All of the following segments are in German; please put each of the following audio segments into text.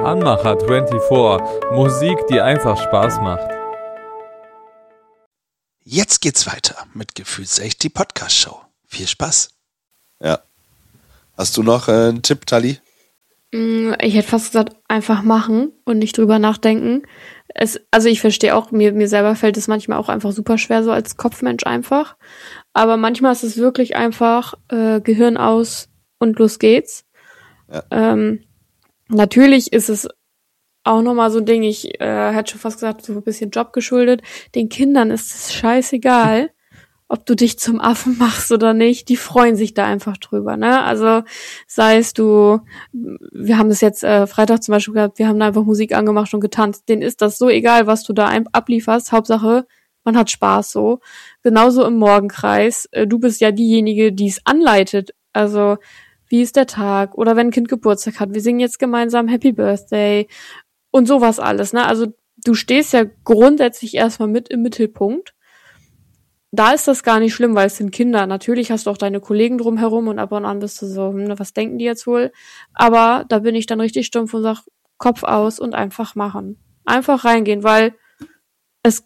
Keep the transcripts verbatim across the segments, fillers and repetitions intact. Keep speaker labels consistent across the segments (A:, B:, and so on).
A: Anmacher vierundzwanzig, Musik, die einfach Spaß macht.
B: Jetzt geht's weiter mit Gefühlsecht, die Podcast-Show. Viel Spaß. Ja. Hast du noch äh, einen Tipp, Tali?
C: Ich hätte fast gesagt, einfach machen und nicht drüber nachdenken. Es, also ich verstehe auch, mir, mir selber fällt es manchmal auch einfach super schwer, so als Kopfmensch einfach. Aber manchmal ist es wirklich einfach äh, Gehirn aus und los geht's.
B: Ja.
C: Ähm, natürlich ist es auch nochmal so ein Ding, ich äh, hätte schon fast gesagt, so ein bisschen Job geschuldet. Den Kindern ist es scheißegal, ob du dich zum Affen machst oder nicht, die freuen sich da einfach drüber, ne? Also sei es du, wir haben das jetzt äh, Freitag zum Beispiel gehabt, wir haben da einfach Musik angemacht und getanzt. Denen ist das so egal, was du da ein- ablieferst. Hauptsache, man hat Spaß so. Genauso im Morgenkreis. Äh, du bist ja diejenige, die es anleitet. Also wie ist der Tag? Oder wenn ein Kind Geburtstag hat, wir singen jetzt gemeinsam Happy Birthday und sowas alles, ne? Also du stehst ja grundsätzlich erstmal mit im Mittelpunkt. Da ist das gar nicht schlimm, weil es sind Kinder. Natürlich hast du auch deine Kollegen drumherum und ab und an bist du so, hm, was denken die jetzt wohl? Aber da bin ich dann richtig stumpf und sag, Kopf aus und einfach machen. Einfach reingehen, weil es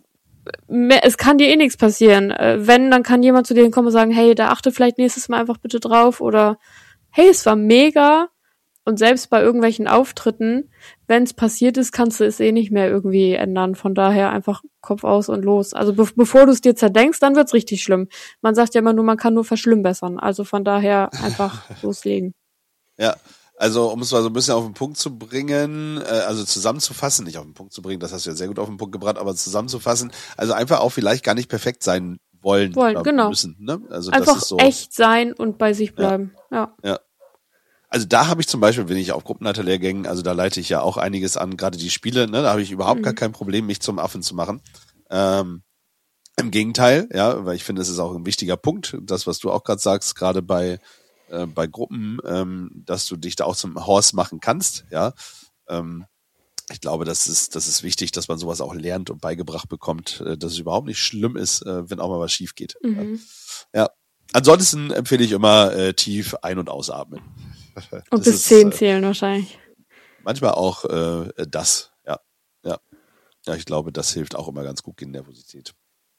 C: es kann dir eh nichts passieren. Wenn, dann kann jemand zu dir kommen und sagen, hey, da achte vielleicht nächstes Mal einfach bitte drauf oder hey, es war mega. Und selbst bei irgendwelchen Auftritten, wenn es passiert ist, kannst du es eh nicht mehr irgendwie ändern. Von daher einfach Kopf aus und los. Also be- bevor du es dir zerdenkst, dann wird's richtig schlimm. Man sagt ja immer nur, man kann nur verschlimmbessern. Also von daher einfach loslegen.
B: Ja, also um es mal so ein bisschen auf den Punkt zu bringen, äh, also zusammenzufassen, nicht auf den Punkt zu bringen, das hast du ja sehr gut auf den Punkt gebracht, aber zusammenzufassen, also einfach auch vielleicht gar nicht perfekt sein wollen,
C: Wollen,
B: oder
C: genau.
B: müssen. Ne? Also
C: Einfach
B: das ist so,
C: echt sein und bei sich bleiben. Ja.
B: ja. Also da habe ich zum Beispiel, wenn ich auf Gruppenleiterlehrgängen, also da leite ich ja auch einiges an, gerade die Spiele, ne, da habe ich überhaupt
C: Mhm.
B: gar kein Problem, mich zum Affen zu machen. Ähm, Im Gegenteil, ja, weil ich finde, es ist auch ein wichtiger Punkt, das, was du auch gerade sagst, gerade bei äh, bei Gruppen, ähm, dass du dich da auch zum Horse machen kannst, ja. Ähm, ich glaube, das ist das ist wichtig, dass man sowas auch lernt und beigebracht bekommt, äh, dass es überhaupt nicht schlimm ist, äh, wenn auch mal was schief geht.
C: Mhm.
B: Ja. Ja. Ansonsten empfehle ich immer äh, tief ein- und ausatmen.
C: Und
B: Das
C: bis
B: ist,
C: zehn
B: äh,
C: zählen wahrscheinlich.
B: Manchmal auch äh, das, ja. Ja. Ja, ich glaube, das hilft auch immer ganz gut gegen Nervosität.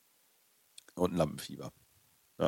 B: Und Lampenfieber. Ja.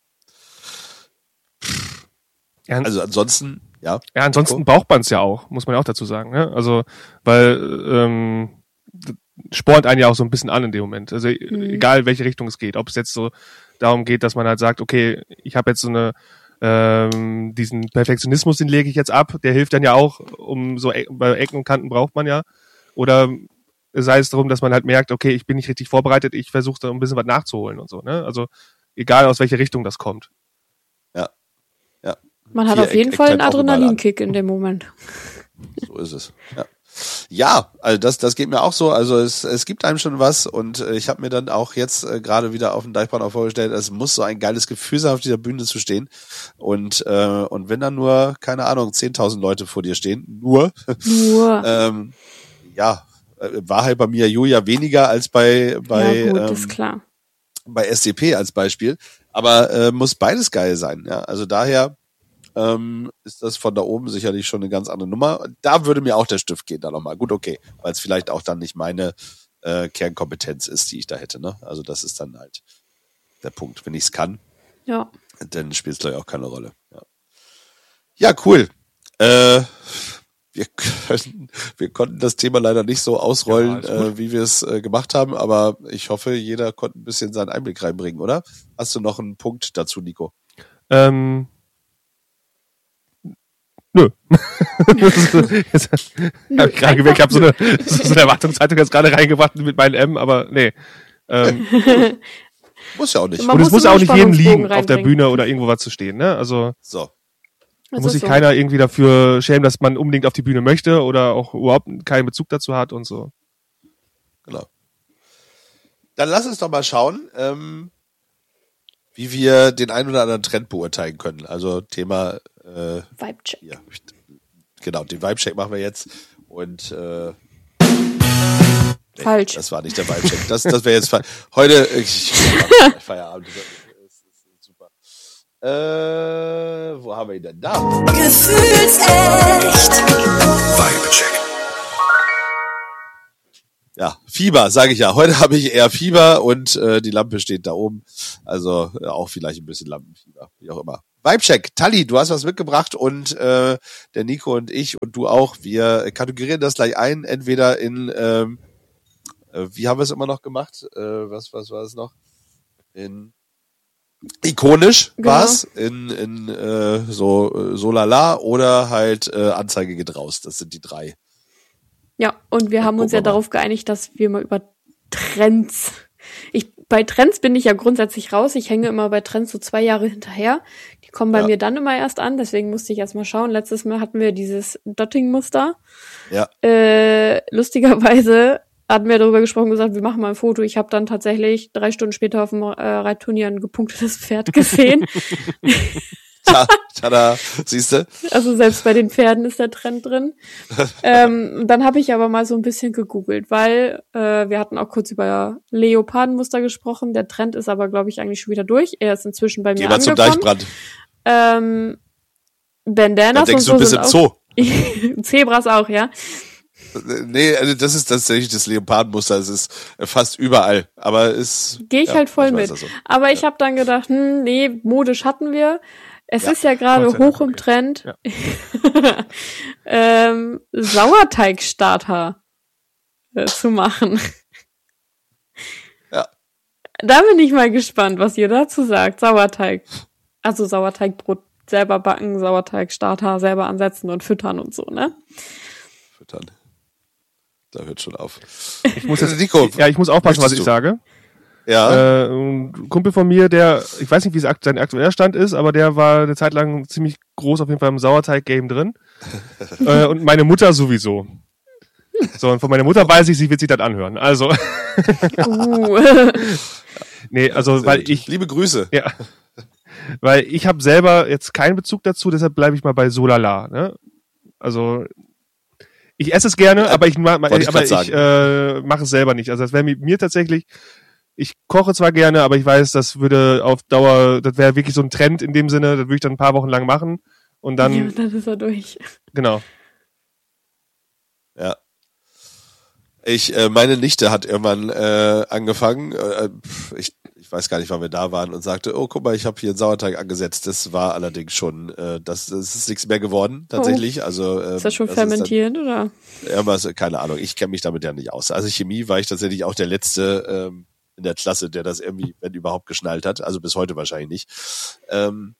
D: Ja,
B: Also ansonsten, ja.
D: ja ansonsten
B: Nico?
D: braucht man es ja auch, muss man ja auch dazu sagen. Ne? Also, weil ähm, spornt einen ja auch so ein bisschen an in dem Moment. Also
C: Mhm.
D: egal, in welche Richtung es geht. Ob es jetzt so darum geht, dass man halt sagt, okay, ich habe jetzt so eine ähm, diesen Perfektionismus, den lege ich jetzt ab, der hilft dann ja auch, um so e- bei Ecken und Kanten braucht man ja. Oder sei es darum, dass man halt merkt, okay, ich bin nicht richtig vorbereitet, ich versuche da ein bisschen was nachzuholen und so. Ne? Also egal, aus welche Richtung das kommt.
B: Ja. Ja.
C: Man hat
B: Vier
C: auf jeden
B: Eck-
C: Fall einen
B: Ecktype auch überall an.
C: Adrenalinkick in dem Moment.
B: So ist es. Ja. Ja, also das das geht mir auch so. Also es es gibt einem schon was und äh, ich habe mir dann auch jetzt äh, gerade wieder auf dem Deichbrand auch vorgestellt, es muss so ein geiles Gefühl sein, auf dieser Bühne zu stehen und äh, und wenn dann nur, keine Ahnung, zehntausend Leute vor dir stehen, nur,
C: Nur.
B: ähm, ja, äh, war halt bei mir Julia weniger als bei bei
C: ja gut,
B: ähm,
C: ist klar.
B: bei S C P als Beispiel, aber äh, muss beides geil sein, ja. Also daher ähm, ist das von da oben sicherlich schon eine ganz andere Nummer. Da würde mir auch der Stift gehen, da nochmal. Gut, okay, weil es vielleicht auch dann nicht meine äh, Kernkompetenz ist, die ich da hätte, ne? Also das ist dann halt der Punkt. Wenn ich es kann,
C: Ja.
B: dann spielt es, glaube ich, auch keine Rolle. Ja, ja cool. Äh, wir, können, wir konnten das Thema leider nicht so ausrollen,
D: Ja, alles gut.
B: äh, wie wir es äh, gemacht haben, aber ich hoffe, jeder konnte ein bisschen seinen Einblick reinbringen, oder? Hast du noch einen Punkt dazu, Nico?
D: Ähm, nö. Jetzt hab ich gerade gemerkt, ich habe so eine, so eine Erwartungshaltung jetzt gerade reingebracht mit meinem M, aber nee. Ähm,
B: Muss ja auch nicht.
C: Man
D: und es
C: muss
D: muss ja auch
C: immer
D: nicht jedem
C: Spannungsbogen
D: liegen, auf der
C: reinbringen.
D: Bühne oder irgendwo was zu stehen. Ne? Also
B: So.
D: da
C: Das
D: muss
C: ist
D: sich
C: so.
D: keiner irgendwie dafür schämen, dass man unbedingt auf die Bühne möchte oder auch überhaupt keinen Bezug dazu hat und so.
B: Genau. Dann lass uns doch mal schauen, ähm, wie wir den einen oder anderen Trend beurteilen können. Also Thema, äh,
C: Vibe-Check.
B: ja, genau, den Vibe-Check machen wir jetzt. Und äh, nee,
C: Falsch.
B: das war nicht der Vibe-Check. Das, das wäre jetzt fa- heute. Ich, Feierabend. Das ist super. Äh, wo haben wir ihn denn da?
E: Gefühlsecht.
B: Vibe-Check. Fieber, sage ich ja. Heute habe ich eher Fieber und äh, die Lampe steht da oben. Also äh, auch vielleicht ein bisschen Lampenfieber, wie auch immer. Vibecheck, Tali, du hast was mitgebracht und äh, der Nico und ich und du auch. Wir kategorieren das gleich ein, entweder in, ähm, äh, wie haben wir es immer noch gemacht? Äh, was, was war es noch? In ikonisch
C: Genau.
B: war's, in, in äh, so, so lala oder halt äh, Anzeige geht raus. Das sind die drei.
C: Ja, und wir
B: Ja,
C: haben uns
B: gucken
C: ja
B: wir mal.
C: darauf geeinigt, dass wir mal über Trends. Ich, bei Trends bin ich ja grundsätzlich raus. Ich hänge immer bei Trends so zwei Jahre hinterher. Die kommen bei
B: Ja.
C: mir dann immer erst an, deswegen musste ich erst mal schauen. Letztes Mal hatten wir dieses Dotting-Muster.
B: Ja.
C: Äh, lustigerweise hatten wir darüber gesprochen und gesagt, wir machen mal ein Foto. Ich habe dann tatsächlich drei Stunden später auf dem äh, Reitturnier ein gepunktetes Pferd gesehen.
B: Ta tada, siehste?
C: Also selbst bei den Pferden ist der Trend drin. ähm, dann habe ich aber mal so ein bisschen gegoogelt, weil äh, wir hatten auch kurz über Leopardenmuster gesprochen. Der Trend ist aber, glaube ich, eigentlich schon wieder durch. Er ist inzwischen bei mir
B: Geh mal zum
C: angekommen.
B: Deichbrand.
C: Ähm,
B: Da
C: Bandanas und
B: denkst du,
C: so
B: du bist
C: sind
B: im Zoo.
C: auch Zebras auch, ja.
B: Nee, also das ist tatsächlich das Leopardenmuster. Es ist fast überall. Aber es.
C: Gehe ich
B: ja,
C: halt voll
B: manchmal ist
C: mit.
B: das so.
C: Aber ich habe dann gedacht, hm, nee, modisch hatten wir. Es
B: Ja,
C: ist ja gerade
D: Gott sei Dank,
C: hoch im
D: okay.
C: Trend.
D: Ja.
C: ähm, Sauerteigstarter äh, zu machen.
B: Ja.
C: Da bin ich mal gespannt, was ihr dazu sagt. Sauerteig. Also Sauerteigbrot selber backen, Sauerteigstarter selber ansetzen und füttern und so, ne?
B: Füttern. Da hört schon auf.
D: Ich muss jetzt,
B: Nico,
D: ja, ich muss aufpassen, was
B: möchtest
D: ich
B: du?
D: sage.
B: Ja.
D: Äh, ein Kumpel von mir, der, ich weiß nicht, wie es akt- sein aktueller Stand ist, aber der war eine Zeit lang ziemlich groß auf jeden Fall im Sauerteig-Game drin. äh, und meine Mutter sowieso. So, und von meiner Mutter weiß ich, sie wird sich das anhören. Also,
C: Uh.
D: nee, also,
B: Sehr
D: weil
B: gut.
D: ich,
B: Liebe Grüße.
D: ja, weil ich habe selber jetzt keinen Bezug dazu, deshalb bleibe ich mal bei Solala, ne? Also, ich esse es gerne,
B: Ja,
D: aber ich, ma- ma-
B: wollte ich
D: aber
B: grad
D: ich äh, mache es selber nicht. Also das wäre mit mir tatsächlich, ich koche zwar gerne, aber ich weiß, das würde auf Dauer, das wäre wirklich so ein Trend in dem Sinne, das würde ich dann ein paar Wochen lang machen und dann,
C: ja, dann ist er durch.
D: genau.
B: Ja. Ich, äh, meine Nichte hat irgendwann äh, angefangen, äh, pf, ich, ich weiß gar nicht, wann wir da waren, und sagte, oh, guck mal, ich habe hier einen Sauerteig angesetzt. Das war allerdings schon, äh, das, das ist nichts mehr geworden, tatsächlich. Also ähm,
C: Ist das schon
B: das
C: fermentiert, oder?
B: Ist dann, irgendwas, keine Ahnung, ich kenne mich damit ja nicht aus. Also Chemie war ich tatsächlich auch der Letzte ähm, in der Klasse, der das irgendwie, wenn überhaupt, geschnallt hat. Also bis heute wahrscheinlich nicht. Ähm,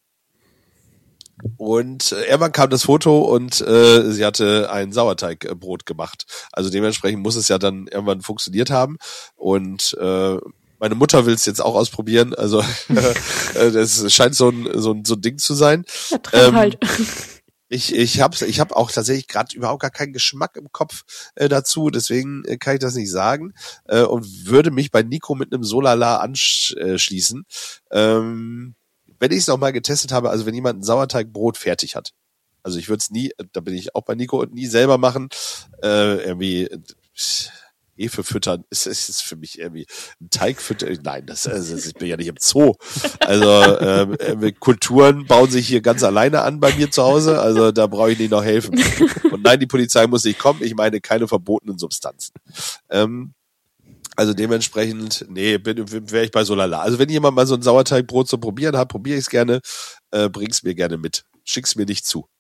B: Und äh, irgendwann kam das Foto und äh, sie hatte ein Sauerteigbrot gemacht. Also dementsprechend muss es ja dann irgendwann funktioniert haben. Und äh, meine Mutter will es jetzt auch ausprobieren. Also äh, das scheint so ein, so ein, so ein Ding zu sein.
C: Ja, Trend
B: Ähm,
C: halt.
B: Ich ich habe ich hab auch tatsächlich gerade überhaupt gar keinen Geschmack im Kopf äh, dazu, deswegen äh, kann ich das nicht sagen äh, und würde mich bei Nico mit einem Solala anschließen. Ähm, wenn ich es noch mal getestet habe, also wenn jemand ein Sauerteigbrot fertig hat, also ich würde es nie, da bin ich auch bei Nico, und nie selber machen, äh, irgendwie äh, Hefe füttern, ist, ist, ist für mich irgendwie ein Teig füttern. Nein, das, also, ich bin ja nicht im Zoo. Also ähm, äh, Kulturen bauen sich hier ganz alleine an bei mir zu Hause, also da brauche ich nicht noch helfen. Und nein, die Polizei muss nicht kommen, ich meine keine verbotenen Substanzen. Ähm, also dementsprechend, nee, wäre ich bei Solala. Also wenn jemand mal so ein Sauerteigbrot zu probieren hat, probiere ich es gerne, äh, bring's mir gerne mit. Schick's mir nicht zu.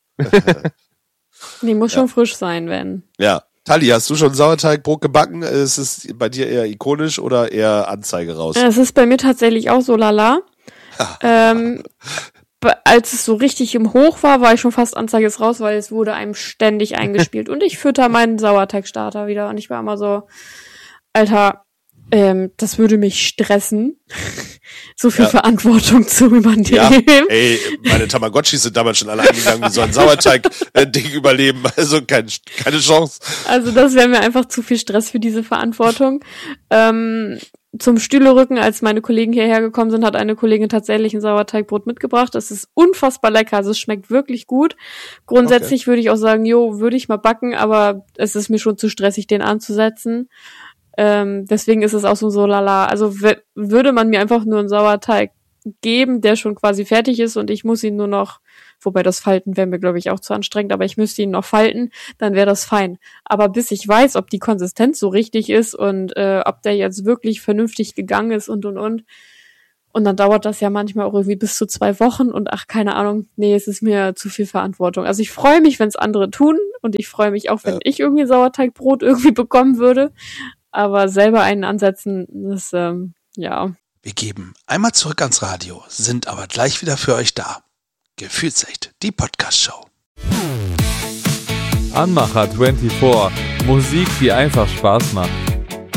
C: Nee, muss
B: Ja.
C: schon frisch sein, wenn.
B: Ja. Tali, hast du schon Sauerteigbrot gebacken? Ist es bei dir eher ikonisch oder eher Anzeige raus?
C: Es ist bei mir tatsächlich auch so lala. ähm, be- als es so richtig im Hoch war, war ich schon fast Anzeige ist raus, weil es wurde einem ständig eingespielt. Und ich fütter meinen Sauerteigstarter wieder. Und ich war immer so, Alter, ähm, das würde mich stressen, so viel
B: Ja.
C: Verantwortung zu übernehmen.
B: Ja, ey, meine Tamagotchis sind damals schon alle eingegangen, wie so ein Sauerteig-Ding überleben. Also kein, keine Chance.
C: Also das wäre mir einfach zu viel Stress für diese Verantwortung. Ähm, zum Stühlerücken, als meine Kollegen hierher gekommen sind, hat eine Kollegin tatsächlich ein Sauerteigbrot mitgebracht. Es ist unfassbar lecker, also es schmeckt wirklich gut. Grundsätzlich würde ich auch sagen, jo, würde ich mal backen, aber es ist mir schon zu stressig, den anzusetzen. Ähm, deswegen ist es auch so so lala. Also w- würde man mir einfach nur einen Sauerteig geben, der schon quasi fertig ist und ich muss ihn nur noch Wobei das Falten wäre mir, glaube ich, auch zu anstrengend, aber ich müsste ihn noch falten, dann wäre das fein. Aber bis ich weiß, ob die Konsistenz so richtig ist und äh, ob der jetzt wirklich vernünftig gegangen ist und, und, und. Und dann dauert das ja manchmal auch irgendwie bis zu zwei Wochen und ach, keine Ahnung, nee, es ist mir zu viel Verantwortung. Also ich freue mich, wenn es andere tun und ich freue mich auch, wenn ja. ich irgendwie Sauerteigbrot irgendwie bekommen würde. Aber selber einen ansetzen, das, ähm, ja.
E: Wir geben einmal zurück ans Radio, sind aber gleich wieder für euch da. Gefühlsecht, die Podcast-Show.
A: Anmacher vierundzwanzig, Musik, die einfach Spaß macht.